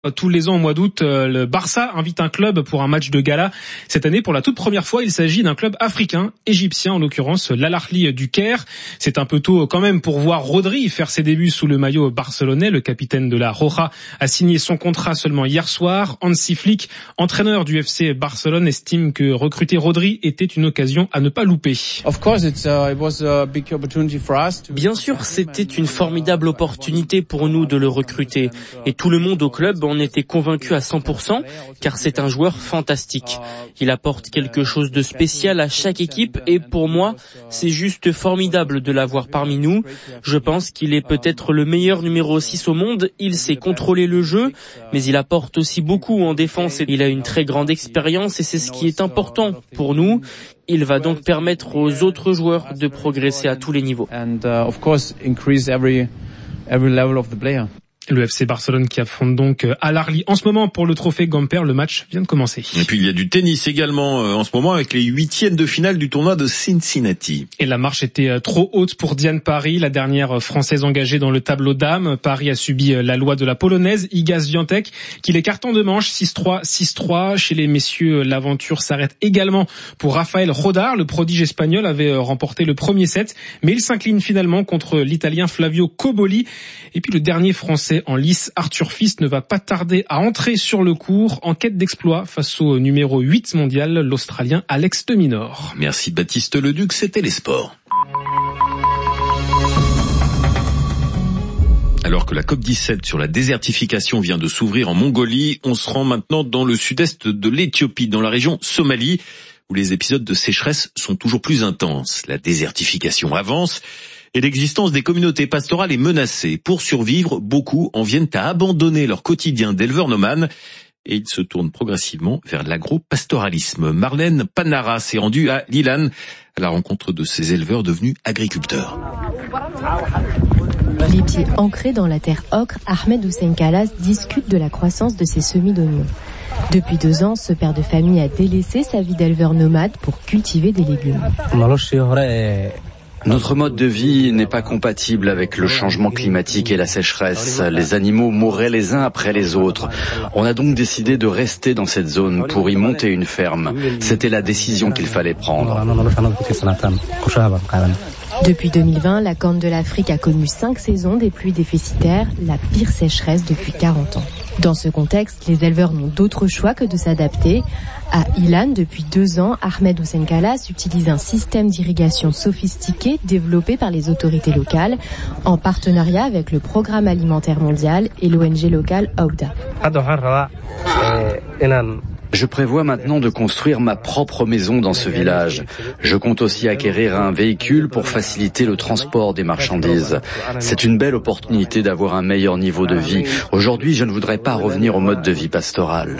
Tous les ans au mois d'août, le Barça invite un club pour un match de gala. Cette année, pour la toute première fois, il s'agit d'un club africain, égyptien en l'occurrence, l'Al Ahly du Caire. C'est un peu tôt quand même pour voir Rodri faire ses débuts sous le maillot barcelonais. Le capitaine de la Roja a signé son contrat seulement hier soir. Hansi Flick, entraîneur du FC Barcelone, estime que recruter Rodri était une occasion à ne pas louper. Bien sûr, c'était une formidable opportunité pour nous de le recruter. Et tout le monde au club on était convaincus à 100% car c'est un joueur fantastique. Il apporte quelque chose de spécial à chaque équipe et pour moi, c'est juste formidable de l'avoir parmi nous. Je pense qu'il est peut-être le meilleur numéro 6 au monde. Il sait contrôler le jeu, mais il apporte aussi beaucoup en défense. Il a une très grande expérience et c'est ce qui est important pour nous. Il va donc permettre aux autres joueurs de progresser à tous les niveaux. Le FC Barcelone qui affronte donc Al Ahly en ce moment pour le trophée Gamper. Le match vient de commencer. Et puis il y a du tennis également en ce moment avec les huitièmes de finale du tournoi de Cincinnati. Et la marche était trop haute pour Diane Parry, la dernière française engagée dans le tableau dames. Parry a subi la loi de la polonaise Iga Świątek qui l'écarte en deux manches 6-3, 6-3. Chez les messieurs, l'aventure s'arrête également pour Rafael Rodar. Le prodige espagnol avait remporté le premier set, mais il s'incline finalement contre l'Italien Flavio Cobolli. Et puis le dernier français en lice, Arthur Fils, ne va pas tarder à entrer sur le court en quête d'exploit face au numéro 8 mondial, l'Australien Alex de Minaur. Merci Baptiste Leduc, c'était les sports. Alors que la COP17 sur la désertification vient de s'ouvrir en Mongolie, on se rend maintenant dans le sud-est de l'Éthiopie, dans la région Somalie, où les épisodes de sécheresse sont toujours plus intenses. La désertification avance et l'existence des communautés pastorales est menacée. Pour survivre, beaucoup en viennent à abandonner leur quotidien d'éleveurs nomades et ils se tournent progressivement vers l'agro-pastoralisme. Marlène Panara s'est rendue à Lilan à la rencontre de ces éleveurs devenus agriculteurs. Les pieds ancrés dans la terre ocre, Ahmed Hussein Kalas discute de la croissance de ses semis d'oignons. Depuis 2 ans, ce père de famille a délaissé sa vie d'éleveur nomade pour cultiver des légumes. Notre mode de vie n'est pas compatible avec le changement climatique et la sécheresse. Les animaux mourraient les uns après les autres. On a donc décidé de rester dans cette zone pour y monter une ferme. C'était la décision qu'il fallait prendre. Depuis 2020, la Corne de l'Afrique a connu 5 saisons des pluies déficitaires, la pire sécheresse depuis 40 ans. Dans ce contexte, les éleveurs n'ont d'autre choix que de s'adapter. À Ilan, depuis 2 ans, Ahmed Hussein Kalas utilise un système d'irrigation sophistiqué développé par les autorités locales en partenariat avec le Programme alimentaire mondial et l'ONG locale OUDA. Je prévois maintenant de construire ma propre maison dans ce village. Je compte aussi acquérir un véhicule pour faciliter le transport des marchandises. C'est une belle opportunité d'avoir un meilleur niveau de vie. Aujourd'hui, je ne voudrais pas revenir au mode de vie pastoral.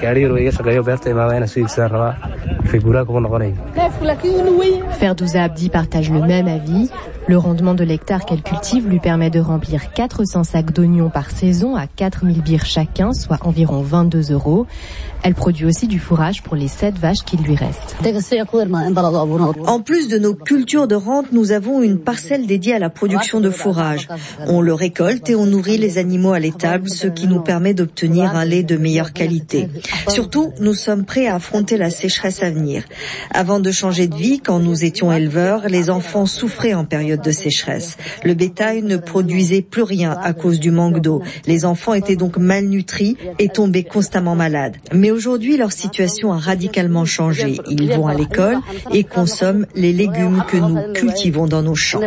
Ferdouza Abdi partage le même avis. Le rendement de l'hectare qu'elle cultive lui permet de remplir 400 sacs d'oignons par saison à 4000 birrs chacun, soit environ 22 €. Elle produit aussi du fourrage pour les 7 vaches qui lui restent. En plus de nos cultures de rente, nous avons une parcelle dédiée à la production de fourrage. On le récolte et on nourrit les animaux à l'étable, ce qui nous permet d'obtenir un lait de meilleure qualité. Surtout, nous sommes prêts à affronter la sécheresse à venir. Avant de changer de vie, quand nous étions éleveurs, les enfants souffraient en période de sécheresse. Le bétail ne produisait plus rien à cause du manque d'eau. Les enfants étaient donc malnutris et tombaient constamment malades. Mais aujourd'hui, leur situation a radicalement changé. Ils vont à l'école et consomment les légumes que nous cultivons dans nos champs.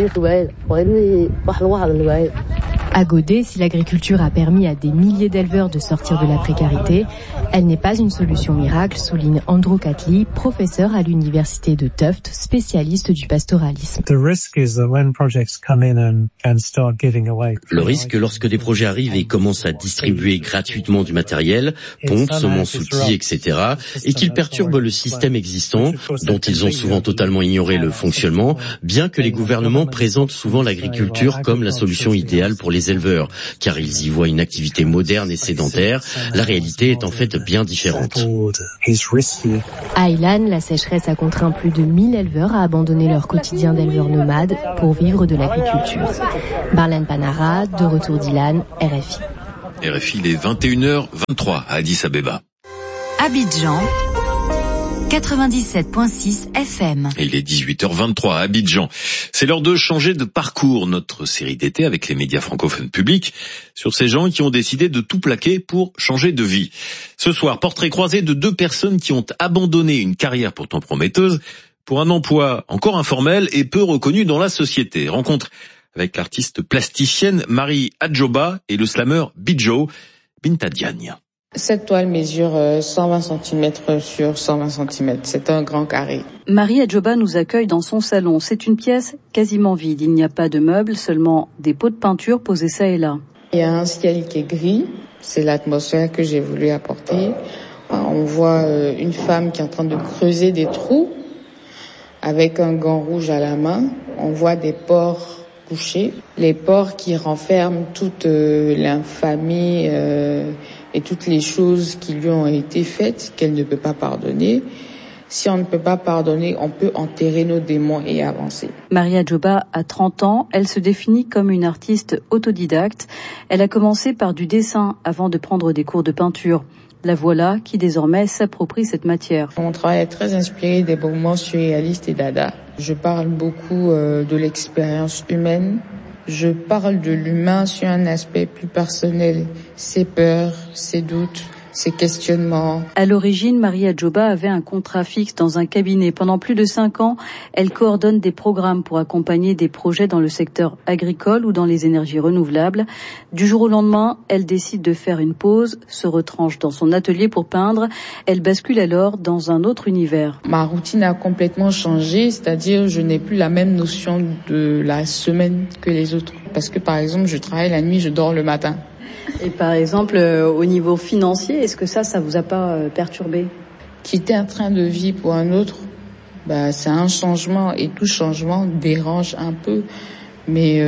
À Godé, si l'agriculture a permis à des milliers d'éleveurs de sortir de la précarité, elle n'est pas une solution miracle, souligne Andrew Catley, professeur à l'université de Tufts, spécialiste du pastoralisme. Le risque lorsque des projets arrivent et commencent à distribuer gratuitement du matériel, pompes, semences, outils, etc., et qu'ils perturbent le système existant, dont ils ont souvent totalement ignoré le fonctionnement, bien que les gouvernements présentent souvent l'agriculture comme la solution idéale pour les éleveurs, car ils y voient une activité moderne et sédentaire. La réalité est en fait bien différente. À Ilan, la sécheresse a contraint plus de 1000 éleveurs à abandonner leur quotidien d'éleveurs nomades pour vivre de l'agriculture. Marlène Panara, de retour d'Ilan, RFI. RFI, il est 21h23 à Addis Abeba. Abidjan 97.6 FM. Et il est 18h23 à Abidjan. C'est l'heure de changer de parcours, notre série d'été avec les médias francophones publics, sur ces gens qui ont décidé de tout plaquer pour changer de vie. Ce soir, portrait croisé de 2 personnes qui ont abandonné une carrière pourtant prometteuse pour un emploi encore informel et peu reconnu dans la société. Rencontre avec l'artiste plasticienne Marie Adjoba et le slameur Bidjo Binta Diagne. Cette toile mesure 120 cm sur 120 cm. C'est un grand carré. Marie Adjoba nous accueille dans son salon. C'est une pièce quasiment vide. Il n'y a pas de meubles, seulement des pots de peinture posés ça et là. Il y a un ciel qui est gris. C'est l'atmosphère que j'ai voulu apporter. On voit une femme qui est en train de creuser des trous avec un gant rouge à la main. On voit des porcs couchés. Les porcs qui renferment toute l'infamie et toutes les choses qui lui ont été faites, qu'elle ne peut pas pardonner. Si on ne peut pas pardonner, on peut enterrer nos démons et avancer. Marie Adjoba a 30 ans, elle se définit comme une artiste autodidacte. Elle a commencé par du dessin avant de prendre des cours de peinture. La voilà qui désormais s'approprie cette matière. Mon travail est très inspiré des mouvements surréalistes et dada. Je parle beaucoup de l'expérience humaine. Je parle de l'humain sur un aspect plus personnel, ses peurs, ses doutes, ses questionnements. À l'origine, Marie Adjoba avait un contrat fixe dans un cabinet. Pendant plus de 5 ans, elle coordonne des programmes pour accompagner des projets dans le secteur agricole ou dans les énergies renouvelables. Du jour au lendemain, elle décide de faire une pause, se retranche dans son atelier pour peindre. Elle bascule alors dans un autre univers. Ma routine a complètement changé, c'est-à-dire je n'ai plus la même notion de la semaine que les autres. Parce que par exemple, je travaille la nuit, je dors le matin. Et par exemple, au niveau financier, est-ce que ça vous a pas perturbé? Quitter un train de vie pour un autre, c'est un changement et tout changement dérange un peu. Mais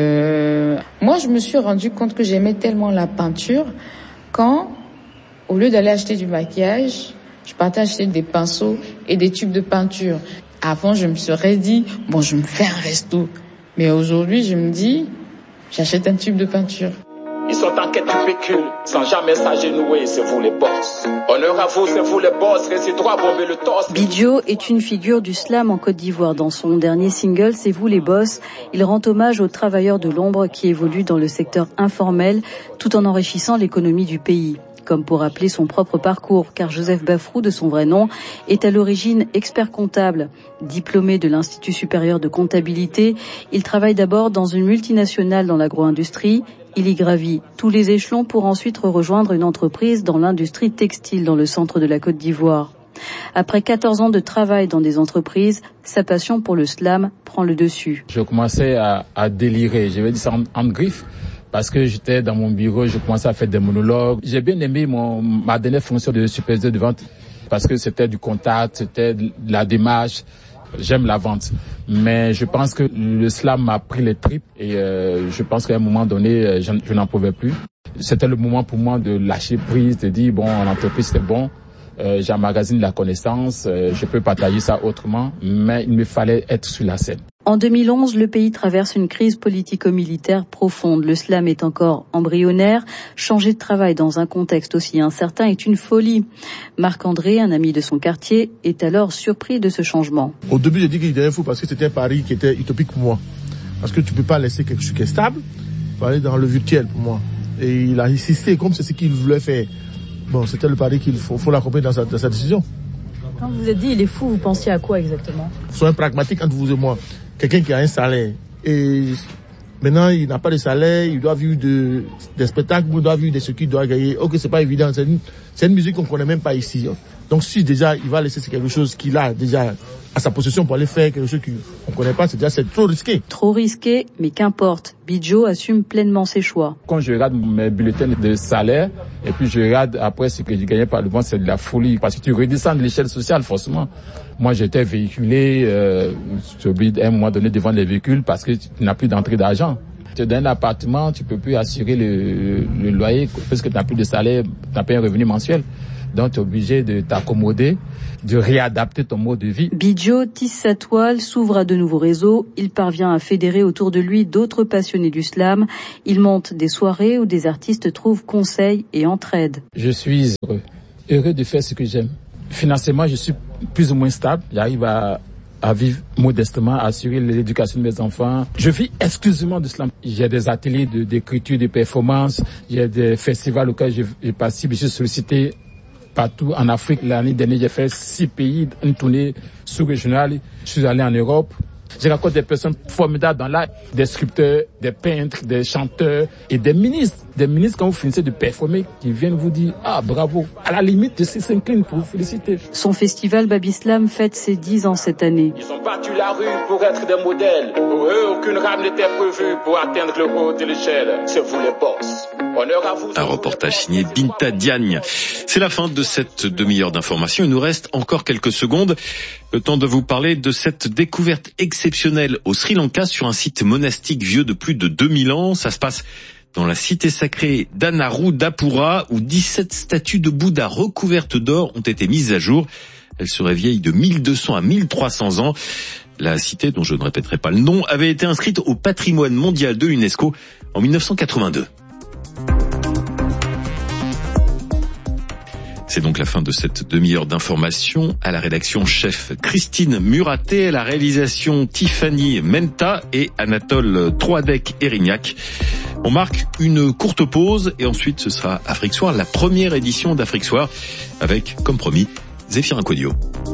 moi, je me suis rendu compte que j'aimais tellement la peinture quand, au lieu d'aller acheter du maquillage, je partais acheter des pinceaux et des tubes de peinture. Avant, je me serais dit, je me fais un resto. Mais aujourd'hui, je me dis, j'achète un tube de peinture. Ils sont en quête du pécule, sans jamais s'agenouiller, c'est vous les boss. Honneur à vous, c'est vous les boss, restez droit, bomber le torse. Bidjo est une figure du slam en Côte d'Ivoire. Dans son dernier single, C'est vous les boss, il rend hommage aux travailleurs de l'ombre qui évoluent dans le secteur informel, tout en enrichissant l'économie du pays. Comme pour rappeler son propre parcours, car Joseph Bafrou, de son vrai nom, est à l'origine expert comptable. Diplômé de l'Institut supérieur de comptabilité, il travaille d'abord dans une multinationale dans l'agro-industrie. Il y gravit tous les échelons pour ensuite rejoindre une entreprise dans l'industrie textile dans le centre de la Côte d'Ivoire. Après 14 ans de travail dans des entreprises, sa passion pour le slam prend le dessus. Je commençais à délirer, je vais dire ça en griffe. Parce que j'étais dans mon bureau, je commençais à faire des monologues. J'ai bien aimé ma dernière fonction de superviseur de vente parce que c'était du contact, c'était de la démarche. J'aime la vente. Mais je pense que le slam m'a pris les tripes et je pense qu'à un moment donné, je n'en pouvais plus. C'était le moment pour moi de lâcher prise, de dire l'entreprise c'est bon. J'emmagasine la connaissance, je peux partager ça autrement, mais il me fallait être sur la scène. En 2011, le pays traverse une crise politico-militaire profonde. Le slam est encore embryonnaire. Changer de travail dans un contexte aussi incertain est une folie. Marc-André, un ami de son quartier, est alors surpris de ce changement. Au début, j'ai dit qu'il était fou parce que c'était un pari qui était utopique pour moi. Parce que tu peux pas laisser quelque chose qui est stable. Il faut aller dans le virtuel pour moi. Et il a insisté comme c'est ce qu'il voulait faire. C'était le pari qu'il faut l'accompagner dans sa décision. Quand vous vous êtes dit il est fou, vous pensiez à quoi exactement? Soyez pragmatique entre vous et moi. Quelqu'un qui a un salaire et maintenant il n'a pas de salaire, il doit vivre des spectacles, il doit vivre de ce qu'il doit gagner. Ok, c'est pas évident, c'est une musique qu'on connaît même pas ici. Donc si déjà il va laisser quelque chose qu'il a déjà à sa possession pour aller faire quelque chose qu'on connaît pas, c'est trop risqué. Trop risqué, mais qu'importe. Bidjo assume pleinement ses choix. Quand je regarde mes bulletins de salaire et puis je regarde après ce que j'ai gagné par le vent, c'est de la folie parce que tu redescends de l'échelle sociale forcément. Moi j'étais véhiculé, tu oublies à un moment donné devant les véhicules parce que tu n'as plus d'entrée d'argent. Tu es dans un appartement, tu peux plus assurer le loyer parce que tu n'as plus de salaire, tu n'as pas un revenu mensuel. Donc tu es obligé de t'accommoder, de réadapter ton mode de vie. Bidjo tisse sa toile, s'ouvre à de nouveaux réseaux. Il parvient à fédérer autour de lui d'autres passionnés du slam. Il monte des soirées où des artistes trouvent conseil et entraide. Je suis heureux de faire ce que j'aime. Financièrement, je suis plus ou moins stable. J'arrive à vivre modestement, à assurer l'éducation de mes enfants. Je vis exclusivement de slam. J'ai des ateliers d'écriture, de performance. J'ai des festivals auxquels je participe. Je suis sollicité partout en Afrique. L'année dernière, j'ai fait 6 pays, une tournée sous-régionale. Je suis allé en Europe. J'ai rencontré des personnes formidables dans l'art, des sculpteurs, des peintres, des chanteurs et des ministres. Des ministres, quand vous finissez de performer, qui viennent vous dire « Ah, bravo !» À la limite, je s'incline pour vous féliciter. Son festival Babislam fête ses 10 ans cette année. Ils ont battu la rue pour être des modèles. Pour eux, aucune rame n'était prévue pour atteindre le haut de l'échelle. C'est vous les boss. Honneur à vous. Un reportage signé Binta Diagne. C'est la fin de cette demi-heure d'information. Il nous reste encore quelques secondes. Le temps de vous parler de cette découverte exceptionnelle au Sri Lanka sur un site monastique vieux de plus de 2000 ans. Ça se passe dans la cité sacrée d'Anarudapura, où 17 statues de Bouddha recouvertes d'or ont été mises à jour. Elles seraient vieilles de 1200 à 1300 ans. La cité, dont je ne répéterai pas le nom, avait été inscrite au patrimoine mondial de l'UNESCO en 1982. C'est donc la fin de cette demi-heure d'information. À la rédaction chef Christine Muraté, à la réalisation Tiffany Menta et Anatole Troadec-Erignac. On marque une courte pause et ensuite ce sera Afrique Soir, la première édition d'Afrique Soir avec, comme promis, Zéphirin Quadio.